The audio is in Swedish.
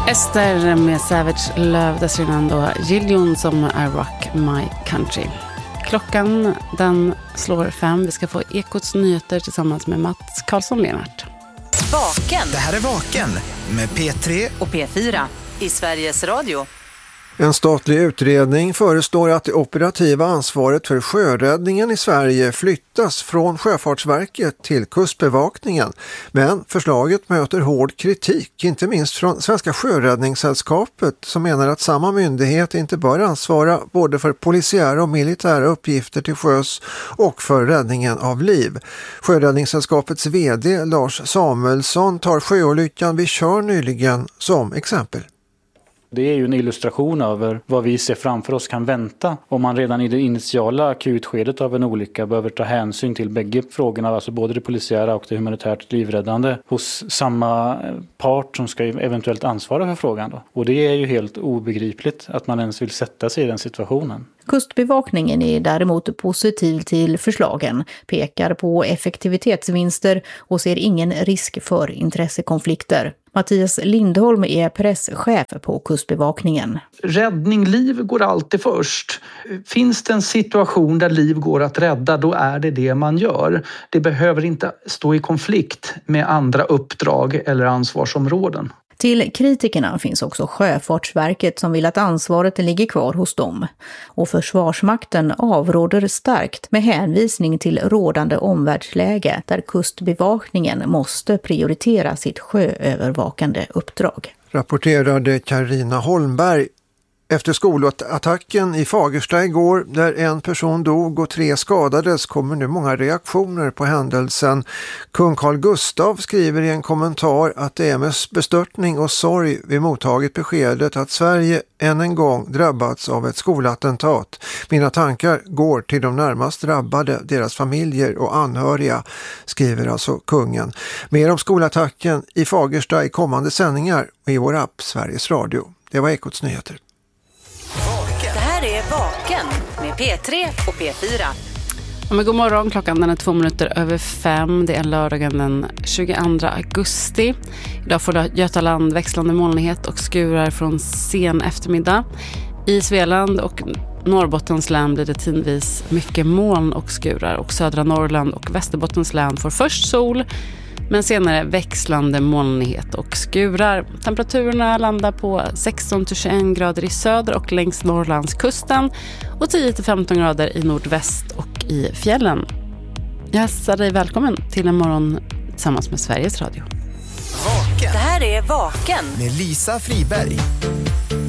Ester med Savage Love, dessförinnan då Jill Johnson med I Rock My Country. Klockan den slår 5. Vi ska få Ekots nyheter tillsammans med Mats Karlsson-Lenart. Vaken. Det här är Vaken med P3 och P4 i Sveriges Radio. En statlig utredning föreslår att det operativa ansvaret för sjöräddningen i Sverige flyttas från Sjöfartsverket till Kustbevakningen. Men förslaget möter hård kritik, inte minst från Svenska Sjöräddningssällskapet som menar att samma myndighet inte bör ansvara både för polisiära och militära uppgifter till sjöss och för räddningen av liv. Sjöräddningssällskapets vd Lars Samuelsson tar sjöolyckan vid Tjörn nyligen som exempel. Det är ju en illustration över vad vi ser framför oss kan vänta om man redan i det initiala akutskedet av en olycka behöver ta hänsyn till bägge frågorna, alltså både det polisiära och det humanitärt livräddande hos samma part som ska eventuellt ansvara för frågan då. Och det är ju helt obegripligt att man ens vill sätta sig i den situationen. Kustbevakningen är däremot positiv till förslagen, pekar på effektivitetsvinster och ser ingen risk för intressekonflikter. Mattias Lindholm är presschef på Kustbevakningen. Räddning, liv går alltid först. Finns det en situation där liv går att rädda, då är det man gör. Det behöver inte stå i konflikt med andra uppdrag eller ansvarsområden. Till kritikerna finns också Sjöfartsverket som vill att ansvaret ligger kvar hos dem. Och Försvarsmakten avråder starkt med hänvisning till rådande omvärldsläge där Kustbevakningen måste prioritera sitt sjöövervakande uppdrag. Rapporterade Carina Holmberg. Efter skolattacken i Fagersta igår, där en person dog och 3 skadades, kommer nu många reaktioner på händelsen. Kung Carl Gustaf skriver i en kommentar att det är med bestörtning och sorg vi mottagit beskedet att Sverige än en gång drabbats av ett skolattentat. Mina tankar går till de närmast drabbade, deras familjer och anhöriga, skriver alltså kungen. Mer om skolattacken i Fagersta i kommande sändningar i vår app Sveriges Radio. Det var Ekots nyheter. Det här är Vaken med P3 och P4. Ja, men god morgon, klockan den är 2 minuter över 5. Det är lördagen den 22 augusti. Idag får Götaland växlande molnighet och skurar från sen eftermiddag. I Svealand och Norrbottens län blir det tidvis mycket moln och skurar. Och södra Norrland och Västerbottens län får först sol, men senare växlande molnighet och skurar. Temperaturerna landar på 16-21 grader i söder och längs Norrlandskusten och 10-15 grader i nordväst och i fjällen. Jag hälsar dig välkommen till en morgon tillsammans med Sveriges Radio. Vaken. Det här är Vaken med Lisa Friberg.